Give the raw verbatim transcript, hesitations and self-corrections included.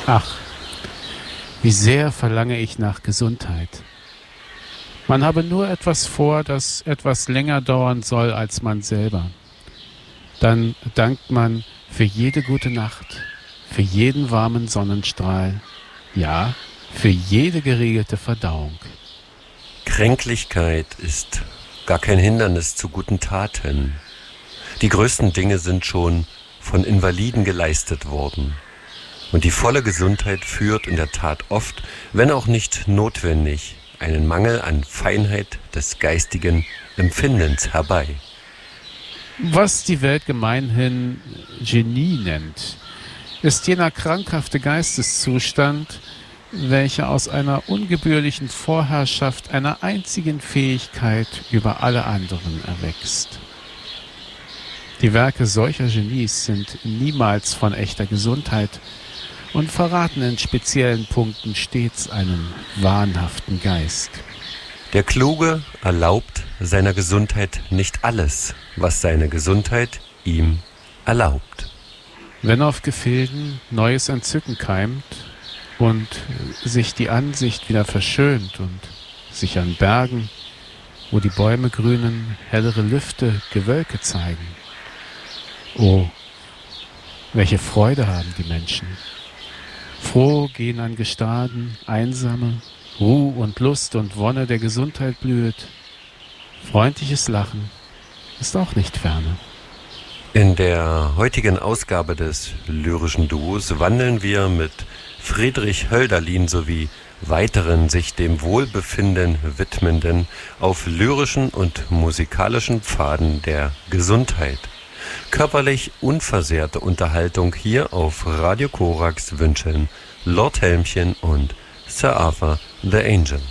Ach, wie sehr verlange ich nach Gesundheit. Man habe nur etwas vor, das etwas länger dauern soll als man selber. Dann dankt man für jede gute Nacht, für jeden warmen Sonnenstrahl, ja, für jede geregelte Verdauung. Kränklichkeit ist gar kein Hindernis zu guten Taten. Die größten Dinge sind schon von Invaliden geleistet worden. Und die volle Gesundheit führt in der Tat oft, wenn auch nicht notwendig, einen Mangel an Feinheit des geistigen Empfindens herbei. Was die Welt gemeinhin Genie nennt, ist jener krankhafte Geisteszustand, welcher aus einer ungebührlichen Vorherrschaft einer einzigen Fähigkeit über alle anderen erwächst. Die Werke solcher Genies sind niemals von echter Gesundheit und verraten in speziellen Punkten stets einen wahnhaften Geist. Der Kluge erlaubt seiner Gesundheit nicht alles, was seine Gesundheit ihm erlaubt. Wenn auf Gefilden neues Entzücken keimt und sich die Ansicht wieder verschönt und sich an Bergen, wo die Bäume grünen, hellere Lüfte, Gewölke zeigen. Oh, welche Freude haben die Menschen. Froh gehen an Gestaden Einsame, Ruh und Lust und Wonne der Gesundheit blühet. Freundliches Lachen ist auch nicht ferne. In der heutigen Ausgabe des lyrischen Duos wandeln wir mit Friedrich Hölderlin sowie weiteren sich dem Wohlbefinden widmenden auf lyrischen und musikalischen Pfaden der Gesundheit. Körperlich unversehrte Unterhaltung hier auf Radio Korax wünschen Lord Helmchen und Sir Arthur the Angel.